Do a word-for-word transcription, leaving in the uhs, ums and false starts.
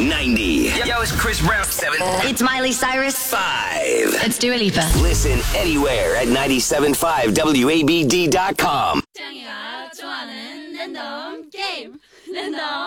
ninety. Yo, it's Chris Brown. Seven. It's Miley Cyrus. Five. It's Dua Lipa. Listen anywhere at ninety-seven point five W A B D dot com. 짱이가 좋아하는 랜덤 게임 랜덤